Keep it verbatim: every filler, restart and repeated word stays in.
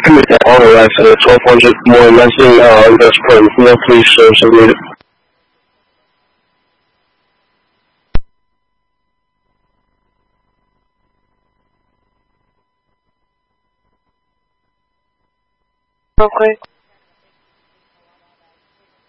commit that all the rest of the twelve hundred more investing uh, invest plan. No, please, sir, submit it. Real quick.